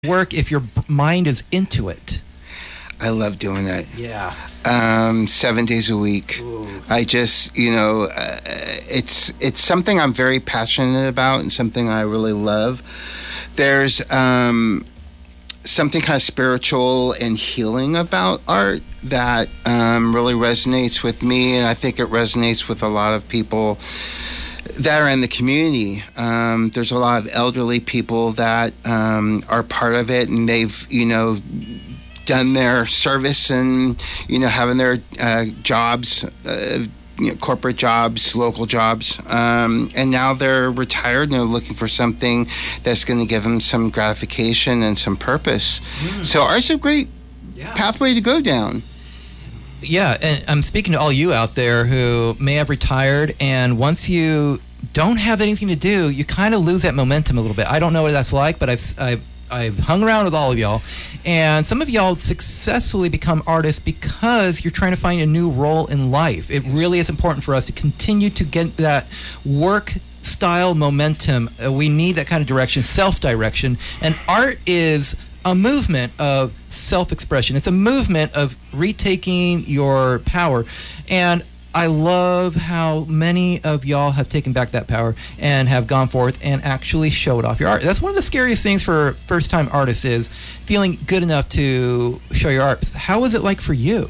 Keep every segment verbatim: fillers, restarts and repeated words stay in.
work if your mind is into it? I love doing it. Yeah. Um, seven days a week. Ooh. I just, you know, uh, it's it's something I'm very passionate about and something I really love. There's um, something kind of spiritual and healing about art that um, really resonates with me, and I think it resonates with a lot of people that are in the community. Um, there's a lot of elderly people that um, are part of it, and they've, you know, done their service and, you know, having their uh, jobs, uh, you know, corporate jobs, local jobs, um, and now they're retired and they're looking for something that's going to give them some gratification and some purpose. Mm. So art's a great yeah. pathway to go down. Yeah, and I'm speaking to all you out there who may have retired, and once you don't have anything to do, you kind of lose that momentum a little bit. I don't know what that's like, but I've I've I've hung around with all of y'all, and some of y'all successfully become artists because you're trying to find a new role in life. It really is important for us to continue to get that work style momentum. Uh, we need that kind of direction, self-direction, and art is a movement of self-expression. It's a movement of retaking your power. And I love how many of y'all have taken back that power and have gone forth and actually showed off your art. That's one of the scariest things for first-time artists, is feeling good enough to show your art. How was it like for you?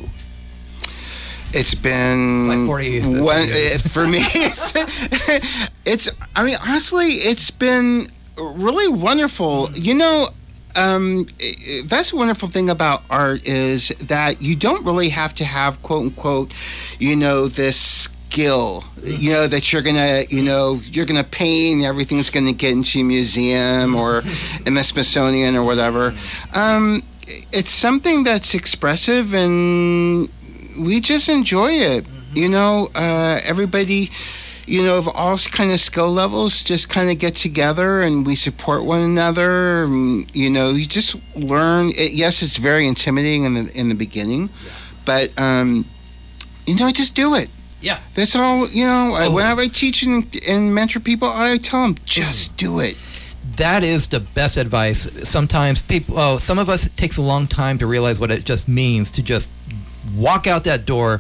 It's been like forty one, for me. It's, it's. I mean, honestly, it's been really wonderful. Mm-hmm. You know, Um, that's a wonderful thing about art, is that you don't really have to have, quote unquote, you know, this skill, you know, that you're gonna, you know, you're gonna paint, everything's gonna get into a museum or in the Smithsonian or whatever. Um, it's something that's expressive, and we just enjoy it. You know, uh, everybody, you know, of all kind of skill levels just kind of get together and we support one another. And, you know, you just learn. It, yes, it's very intimidating in the in the beginning, yeah. but, um, you know, just do it. Yeah. That's all, you know, oh. whenever I teach and, and mentor people, I tell them, just do it. That is the best advice. Sometimes people, oh, some of us, it takes a long time to realize what it just means to just walk out that door,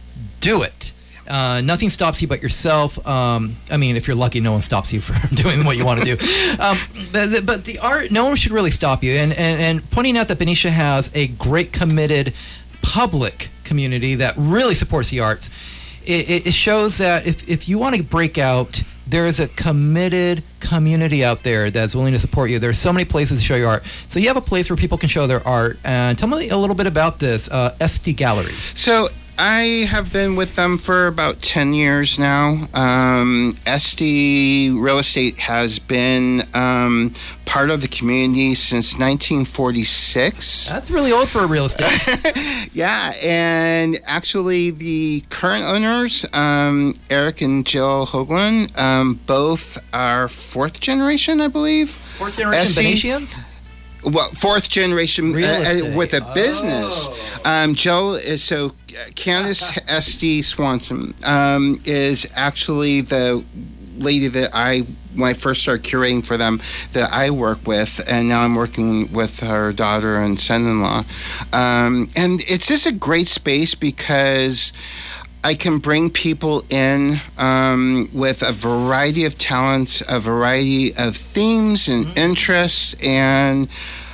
do it. Uh, nothing stops you but yourself. Um, I mean, if you're lucky, no one stops you from doing what you want to do. Um, but, but the art, no one should really stop you. And, and, and pointing out that Benicia has a great, committed public community that really supports the arts, it, it shows that if, if you want to break out, there is a committed community out there that's willing to support you. There's so many places to show your art. So you have a place where people can show their art. And tell me a little bit about this, uh, S D Gallery. So I have been with them for about ten years now. Um, S D Real Estate has been um, part of the community since nineteen forty-six. That's really old for a real estate. Yeah, and actually the current owners, um, Eric and Jill Hoagland, um, both are fourth generation, I believe. Fourth generation S D Benicians? Well, fourth generation uh, with a business. Oh. Um, Jill is so. Candace S D Swanson um, is actually the lady that I, when I first started curating for them, that I work with, and now I'm working with her daughter and son-in-law. Um, and it's just a great space because I can bring people in um, with a variety of talents, a variety of themes and mm-hmm. interests, and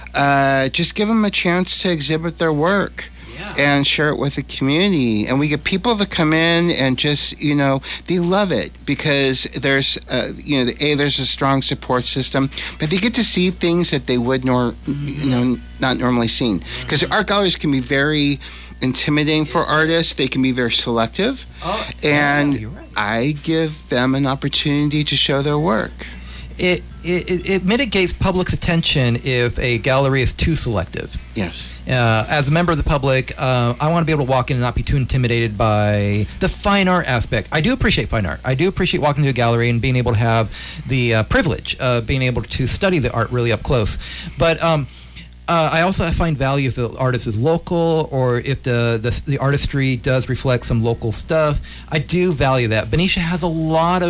uh, just give them a chance to exhibit their work. Yeah. And share it with the community. And we get people that come in and just, you know, they love it because there's, uh, you know, A, there's a strong support system, but they get to see things that they would nor, mm-hmm. you know, not normally seen. Because mm-hmm. art galleries can be very intimidating for artists. They can be very selective. Oh, and yeah, you're right. I give them an opportunity to show their work. It, it it mitigates public's attention if a gallery is too selective. Yes. Uh, as a member of the public, uh, I want to be able to walk in and not be too intimidated by the fine art aspect. I do appreciate fine art. I do appreciate walking to a gallery and being able to have the uh, privilege of being able to study the art really up close. But um, uh, I also find value if the artist is local, or if the, the the artistry does reflect some local stuff. I do value that. Benicia has a lot of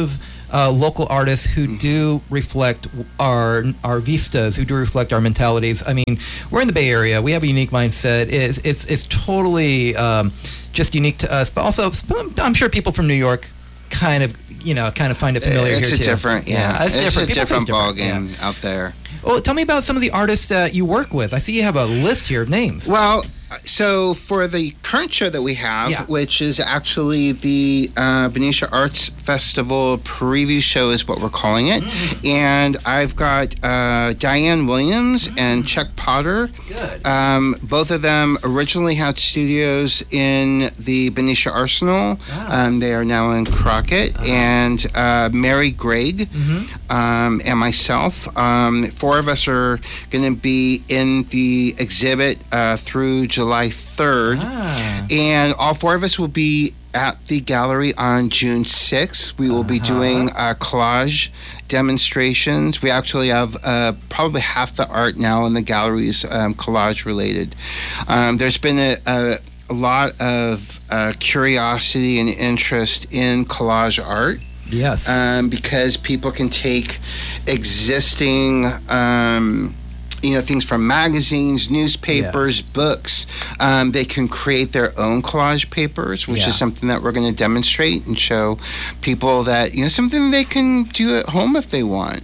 uh, local artists who do reflect our our vistas, who do reflect our mentalities. I mean, we're in the Bay Area. We have a unique mindset. It's it's it's totally um, just unique to us. But also, I'm sure people from New York kind of you know kind of find it familiar it's here a too. different, yeah, yeah it's, it's different. a People different say ball it's different, game yeah. out there. Well, tell me about some of the artists that you work with. I see you have a list here of names. Well, so for the current show that we have, Yeah. which is actually the uh, Benicia Arts Festival preview show is what we're calling it. Mm-hmm. And I've got uh, Diane Williams Mm-hmm. and Chuck Potter. Good. Um, both of them originally had studios in the Benicia Arsenal. Wow. Um, they are now in Crockett. Uh-huh. And uh, Mary Gregg Mm-hmm. um, and myself. Um, four of us are going to be in the exhibit uh, through July third. Ah. And all four of us will be at the gallery on June sixth. We will be Uh-huh. doing uh, collage demonstrations. We actually have uh, probably half the art now in the galleries um, collage related. Um, there's been a, a, a lot of uh, curiosity and interest in collage art. Yes. Um, because people can take existing, um, you know, things from magazines, newspapers, books. Um, they can create their own collage papers, which Yeah. is something that we're going to demonstrate and show people that, you know, something they can do at home if they want.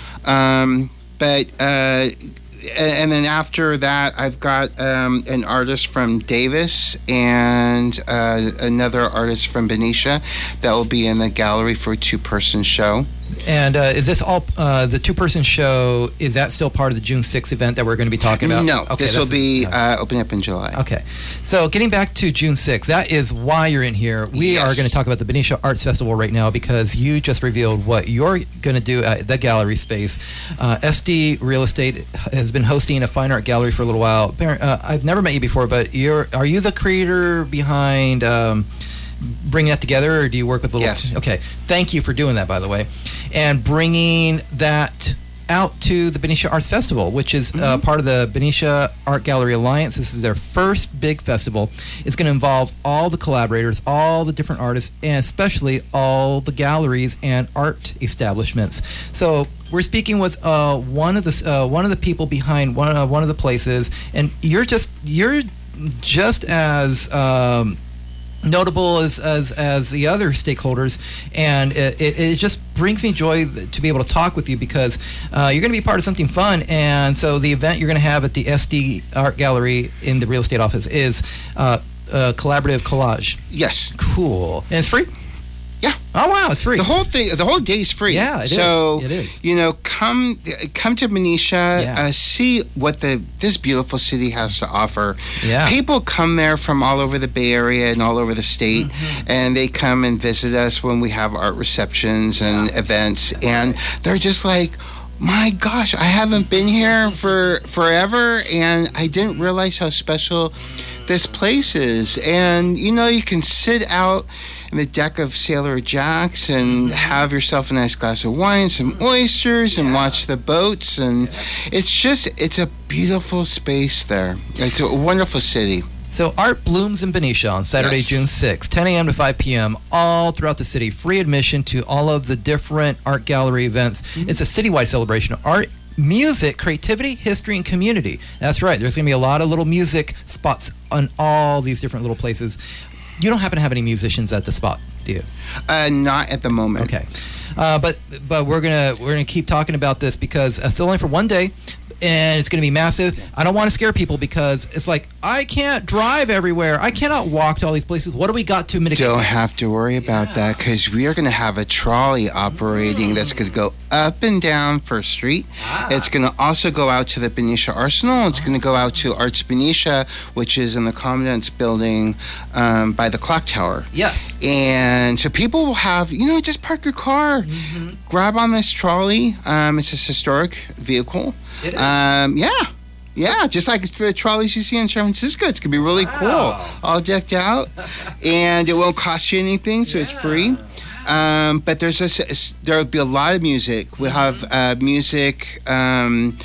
Um, but, uh, and then after that, I've got um, an artist from Davis and uh, another artist from Benicia that will be in the gallery for a two-person show. And uh, is this all uh, the two-person show? Is that still part of the June sixth event that we're going to be talking about? No, Okay, this will that's- be no. uh, opening up in July. Okay, so getting back to June sixth, that is why you're in here. We Yes. are going to talk about the Benicia Arts Festival right now because you just revealed what you're going to do at the gallery space. Uh, S D Real Estate has been hosting a fine art gallery for a little while. Baron, uh, I've never met you before, but you're are you the creator behind um, bringing that together, or do you work with little? Yes. Okay, thank you for doing that, by the way, and bringing that out to the Benicia Arts Festival, which is uh, part of the Benicia Art Gallery Alliance. This is their first big festival. It's going to involve all the collaborators, all the different artists, and especially all the galleries and art establishments. So we're speaking with uh, one of the uh, one of the people behind one uh, one of the places, and you're just you're just as um, notable as, as as the other stakeholders, and it, it, it just brings me joy to be able to talk with you because uh, you're going to be part of something fun. And so the event you're going to have at the S D Art Gallery in the real estate office is uh, uh, collaborative collage. Yes. Cool. And it's free? Yeah. Oh wow, it's free. The whole thing, the whole day is free. Yeah, it so, is. It is. you know, come come to Benicia, Yeah. uh, see what the this beautiful city has to offer. Yeah. People come there from all over the Bay Area and all over the state, Mm-hmm. and they come and visit us when we have art receptions and events, and they're just like, my gosh, I haven't been here for forever, and I didn't realize how special this place is. And, you know, you can sit out in the deck of Sailor Jack's and have yourself a nice glass of wine, some oysters, and watch the boats. And it's just, it's a beautiful space there. It's a wonderful city. So art blooms in Benicia on Saturday, Yes. June sixth, ten a.m. to five p.m. all throughout the city. Free admission to all of the different art gallery events. Mm-hmm. It's a citywide celebration of art, music, creativity, history, and community. That's right. There's going to be a lot of little music spots on all these different little places. You don't happen to have any musicians at the spot, do you? Uh, not at the moment. Okay, uh, but but we're gonna we're gonna keep talking about this because it's only for one day, and it's gonna be massive. I don't want to scare people because it's like I can't drive everywhere. I cannot walk to all these places. What do we got to mitigate? Don't have to worry about that because we are going to have a trolley operating that's going to go up and down First Street. Ah. It's going to also go out to the Benicia Arsenal. It's going to go out to Arts Benicia, which is in the Commandant's building um, by the clock tower. Yes. And so people will have, you know, just park your car, Mm-hmm. grab on this trolley. Um, it's a historic vehicle. It is. Um, yeah. Yeah, just like the trolleys you see in San Francisco. It's going to be really Wow. cool. All decked out. And it won't cost you anything, so it's free. Um, but there's a, there'll be a lot of music. We'll have uh, music um,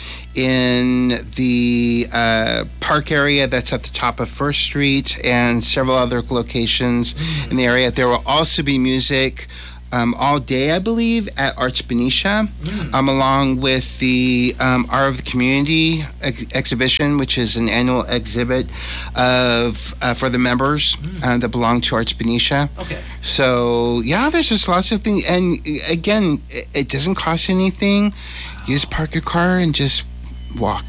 in the uh, park area that's at the top of First Street and several other locations in the area. There will also be music um, all day, I believe, at Arts Benicia, mm. um, along with the um, Art of the Community ex- exhibition, which is an annual exhibit of uh, for the members mm. uh, that belong to Arts Benicia. Okay. So yeah, there's just lots of things, and again, it, it doesn't cost anything. You just park your car and just walk.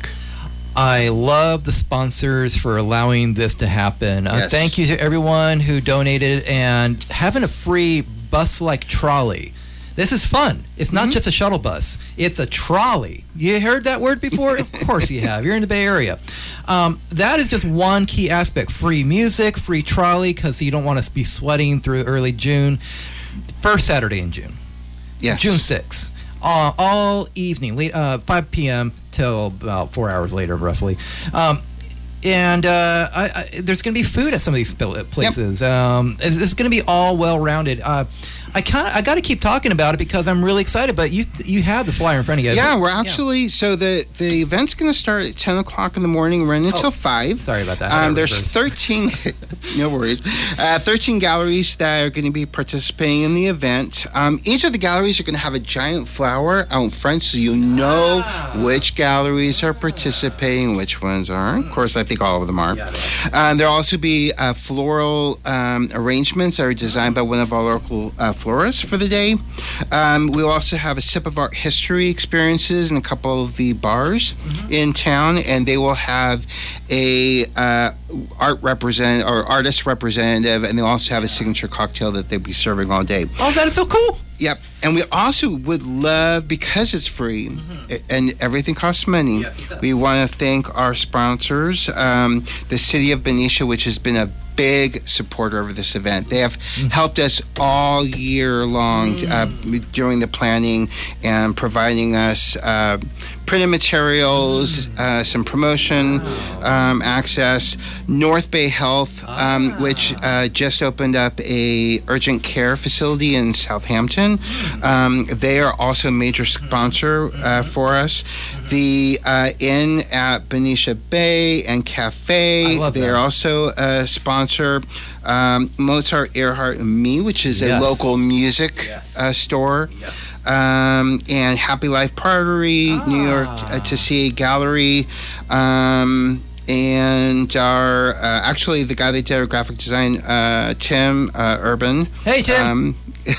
I love the sponsors for allowing this to happen. Uh, Yes. Thank you to everyone who donated, and having a free bus-like trolley. This is fun. It's not Mhm. just a shuttle bus. It's a trolley. You heard that word before? Of course you have. You're in the Bay Area. Um, that is just one key aspect. Free music, free trolley, because you don't want to be sweating through early June. First Saturday in June. Yes. June sixth. Uh, all evening, late, uh, five p.m. till about four hours later, roughly. Um, and uh, I, I, there's going to be food at some of these pl- places. Yep. Um, it's, it's going to be all well-rounded. Uh, I can't, I got to keep talking about it because I'm really excited. But you you have the flyer in front of you. Yeah, we're actually, yeah. so the, the event's going to start at ten o'clock in the morning, run until oh, five. Sorry about that. Um, there's thirteen, no worries, uh, thirteen galleries that are going to be participating in the event. Um, each of the galleries are going to have a giant flower out front so you know ah. which galleries are participating, which ones aren't. Of course, I think all of them are. Yeah, um, there'll also be uh, floral um, arrangements that are designed by one of our local uh, florists for the day. Um, we'll also have a sip of art history experiences in a couple of the bars mm-hmm. in town, and they will have a uh, art represent or artist representative, and they'll also have a signature cocktail that they'll be serving all day. Oh, that is so cool! Yep. And we also would love, because it's free mm-hmm. and everything costs money, yes, we want to thank our sponsors, um, the City of Benicia, which has been a big supporter of this event. They have mm-hmm. helped us all year long mm-hmm. uh, during the planning and providing us uh, printed materials, mm-hmm. uh, some promotion um, access. North Bay Health, um, ah. which uh, just opened up a urgent care facility in Southampton. Um, they are also a major sponsor uh, for us. The uh, Inn at Benicia Bay and Cafe, they're also a sponsor. Um, Mozart, Earhart, and Me, which is yes. a local music yes. uh, store. Yes. Um, and Happy Life Pottery, ah. New York uh, to see Gallery. Um, and our, uh, actually, the guy that did our graphic design, uh, Tim uh, Urban. Hey, Tim. Um,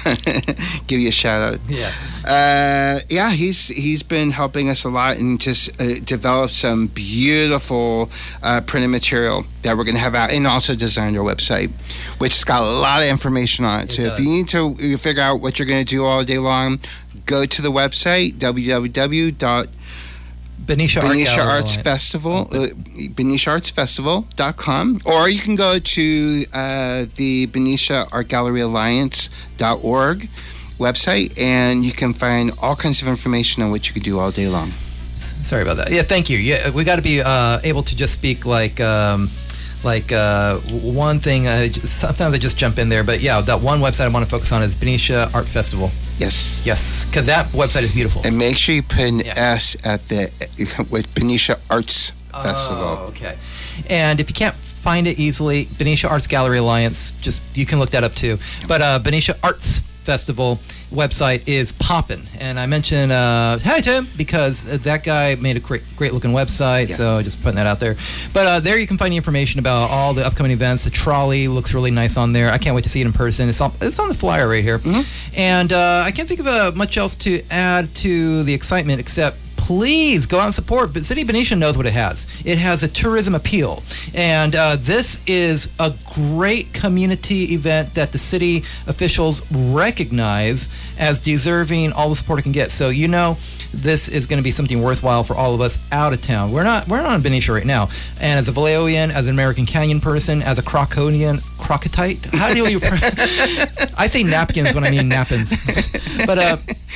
give you a shout out. Yeah. Uh, yeah, he's he's been helping us a lot and just uh, develop some beautiful uh, printed material that we're going to have out, and also designed our website, which has got a lot of information on it. it so does. If you need to you figure out what you're going to do all day long, go to the website w w w dot Benicia, Benicia Art Arts Festival, uh, Benicia Arts Festival dot com, or you can go to uh, the Benicia Art Gallery Alliance dot org website, and you can find all kinds of information on what you can do all day long. Sorry about that. Yeah, thank you. Yeah, we got to be uh, able to just speak like. Um, Like uh, one thing, uh, sometimes I just jump in there, but yeah, that one website I want to focus on is Benicia Art Festival. Yes. Yes, because that website is beautiful. And make sure you put an yeah. S at the, with Benicia Arts oh, Festival. Okay. And if you can't find it easily, Benicia Arts Gallery Alliance, just, you can look that up too. But uh, Benicia Arts Festival website is poppin', and I mentioned uh, hi Tim because that guy made a great, great looking website. Yeah. So just putting that out there. But uh, there you can find the information about all the upcoming events. The trolley looks really nice on there. I can't wait to see it in person. It's on, it's on the flyer right here, mm-hmm. and uh, I can't think of uh, much else to add to the excitement except. Please go out and support. But City of Benicia knows what it has. It has a tourism appeal. And uh, this is a great community event that the city officials recognize as deserving all the support it can get. So you know this is going to be something worthwhile for all of us out of town. We're not we're not in Benicia right now. And as a Vallejoian, as an American Canyon person, as a Crocodian, Crocotite? How do you... I say napkins when I mean napkins. But... uh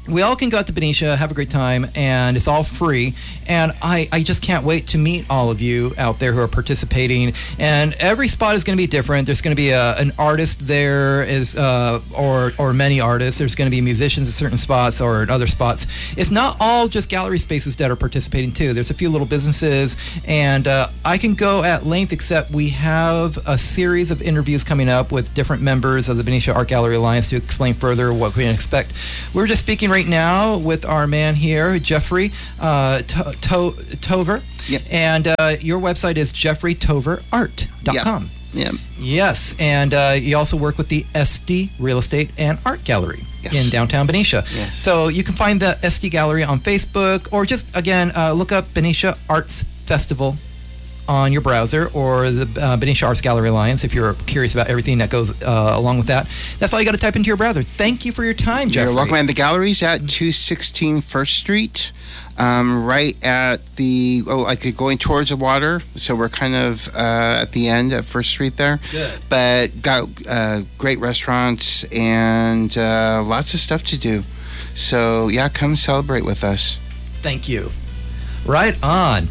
we all can go out to Benicia, have a great time, and it's all free. And I, I just can't wait to meet all of you out there who are participating. And every spot is going to be different. There's going to be a, an artist there, is uh, or or many artists. There's going to be musicians at certain spots or at other spots. It's not all just gallery spaces that are participating too. There's a few little businesses, and uh, I can go at length, except we have a series of interviews coming up with different members of the Benicia Art Gallery Alliance to explain further what we can expect. We're just speaking right now with our man here, Jeffrey uh, to- to- Tover, Yep. and uh, your website is jeffrey tover art dot com. Yeah. Yes, and uh, you also work with the S D Real Estate and Art Gallery Yes. in downtown Benicia. Yes. So you can find the S D Gallery on Facebook, or just, again, uh, look up Benicia Arts Festival on your browser, or the uh, Benicia Arts Gallery Alliance if you're curious about everything that goes uh, along with that. That's all you got to type into your browser. Thank you for your time, Jeffrey. You're welcome. And the gallery's at two sixteen First Street, um, right at the, oh, like going towards the water. So we're kind of uh, at the end of First Street there. Good. But got uh, great restaurants and uh, lots of stuff to do. So, yeah, come celebrate with us. Thank you. Right on.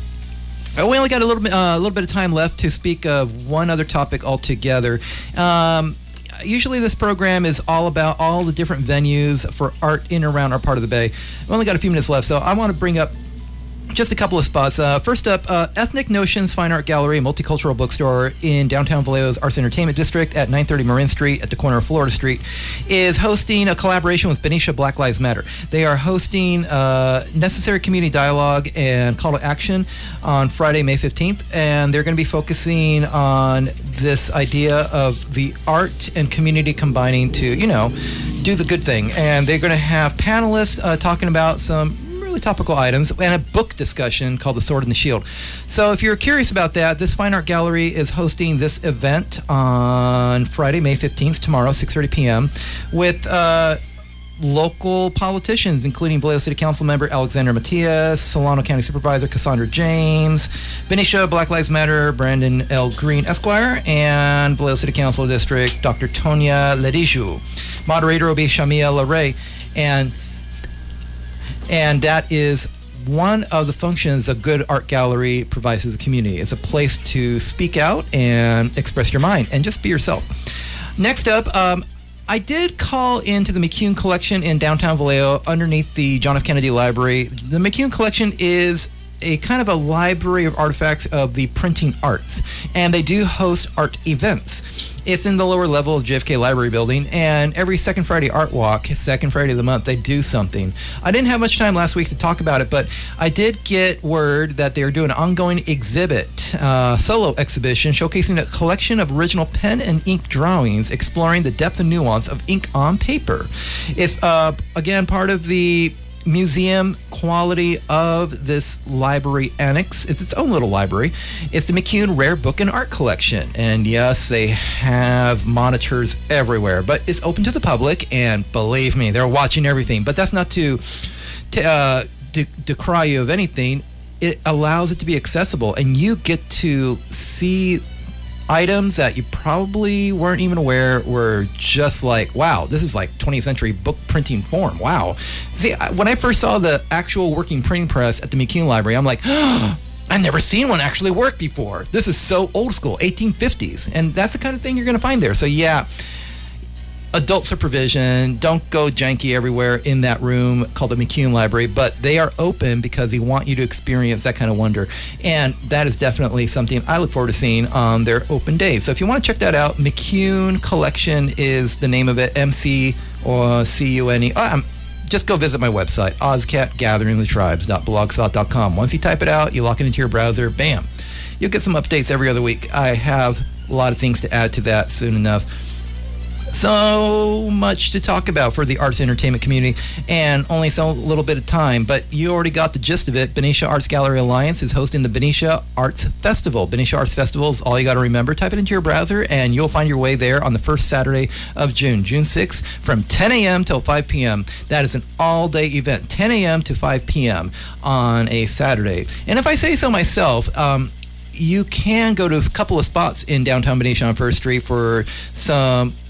We only got a little bit, uh, a little bit of time left to speak of one other topic altogether. Um, usually, this program is all about all the different venues for art in and around our part of the Bay. We only got a few minutes left, so I want to bring up just a couple of spots. Uh, first up, uh, Ethnic Notions Fine Art Gallery, a multicultural bookstore in downtown Vallejo's Arts Entertainment District at nine thirty Marin Street at the corner of Florida Street, is hosting a collaboration with Benicia Black Lives Matter. They are hosting uh, necessary community dialogue and call to action on Friday, May fifteenth, and they're going to be focusing on this idea of the art and community combining to, you know, do the good thing. And they're going to have panelists uh, talking about some really topical items and a book discussion called The Sword and the Shield. So if you're curious about that, this Fine Art Gallery is hosting this event on Friday, May fifteenth, tomorrow, six thirty p.m. with uh, local politicians, including Vallejo City Council member Alexander Matias, Solano County Supervisor Cassandra James, Benicia Black Lives Matter Brandon L. Green Esquire, and Vallejo City Council District Doctor Tonya Lediju. Moderator will be Shamia Larray, and And that is one of the functions a good art gallery provides to the community. It's a place to speak out and express your mind and just be yourself. Next up, um, I did call into the McCune Collection in downtown Vallejo underneath the John F. Kennedy Library. The McCune Collection is a kind of a library of artifacts of the printing arts, and they do host art events. It's in the lower level of J F K Library Building, and every second Friday art walk, second Friday of the month, they do something. I didn't have much time last week to talk about it, but I did get word that they're doing an ongoing exhibit, uh, solo exhibition, showcasing a collection of original pen and ink drawings, exploring the depth and nuance of ink on paper. It's, uh, again, part of the museum quality of this library annex. It's its own little library. It's the McCune Rare Book and Art Collection. And yes, they have monitors everywhere, but it's open to the public, and believe me, they're watching everything. But that's not to, to uh, de- decry you of anything. It allows it to be accessible, and you get to see items that you probably weren't even aware were just like, wow, this is like twentieth century book printing form. Wow. See, when I first saw the actual working printing press at the McCune Library, I'm like, oh, I've never seen one actually work before. This is so old school, eighteen fifties. And that's the kind of thing you're going to find there. So yeah, adult supervision, don't go janky everywhere in that room called the McCune Library, but they are open because they want you to experience that kind of wonder. And that is definitely something I look forward to seeing on their open days. So if you want to check that out, McCune Collection is the name of it, M C or C U N E. Um, just go visit my website, ozcat gathering the tribes dot blogspot dot com. Once you type it out, you lock it into your browser, bam. You'll get some updates every other week. I have a lot of things to add to that soon enough. So much to talk about for the arts entertainment community, and only so little bit of time, but you already got the gist of it. Benicia Arts Gallery Alliance is hosting the Benicia Arts Festival. Benicia Arts Festival is all you got to remember. Type it into your browser, and you'll find your way there on the first Saturday of June, June sixth, from ten a.m. till five p.m. That is an all-day event, ten a.m. to five p.m. on a Saturday. And if I say so myself, um, you can go to a couple of spots in downtown Benicia on First Street for some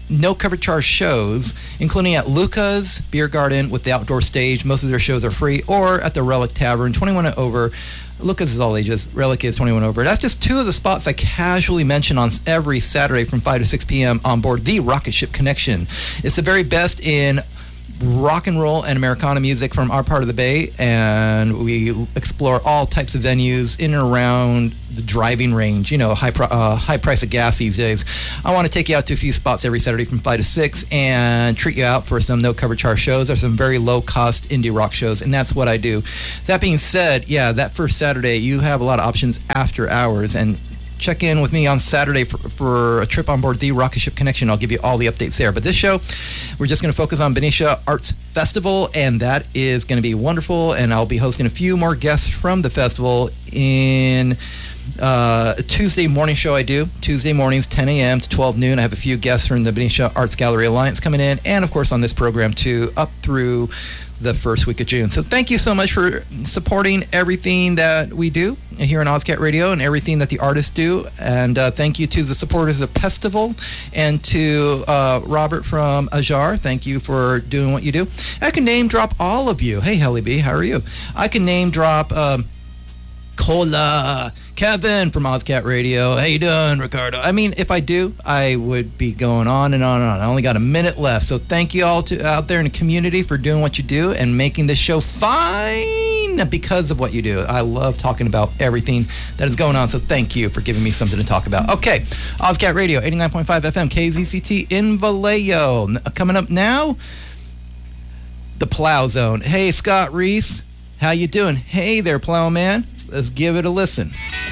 no cover charge shows, including at Luca's Beer Garden with the outdoor stage. Most of their shows are free, or at the Relic Tavern, twenty-one and over. Luca's is all ages. Relic is twenty-one over. That's just two of the spots I casually mention on every Saturday from five to six p.m. on board the Rocket Ship Connection. It's the very best in rock and roll and Americana music from our part of the Bay, and we explore all types of venues in and around the driving range. You know, high pro- uh, high price of gas these days. I want to take you out to a few spots every Saturday from five to six and treat you out for some no cover charge shows or some very low cost indie rock shows, and that's what I do. That being said, yeah, that first Saturday you have a lot of options after hours, and check in with me on Saturday for, for a trip on board the Rocket Ship Connection. I'll give you all the updates there. But this show, we're just going to focus on Benicia Arts Festival, and that is going to be wonderful. And I'll be hosting a few more guests from the festival in uh, a Tuesday morning show I do. Tuesday mornings, ten a.m. to twelve noon. I have a few guests from the Benicia Arts Gallery Alliance coming in, and of course on this program too, up through the first week of June. So thank you so much for supporting everything that we do here on Ozcat Radio and everything that the artists do. And uh, thank you to the supporters of Festival and to uh, Robert from Ajar. Thank you for doing what you do. I can name drop all of you. Hey, Helly B, how are you? I can name drop um, Cola, Kevin from Ozcat Radio. How you doing, Ricardo? I mean, if I do, I would be going on and on and on. I only got a minute left. So thank you all to, out there in the community for doing what you do and making this show fine because of what you do. I love talking about everything that is going on. So thank you for giving me something to talk about. Okay, Ozcat Radio, eighty-nine point five F M, K Z C T in Vallejo. Coming up now, the Plow Zone. Hey, Scott Reese. How you doing? Hey there, Plowman. Let's give it a listen.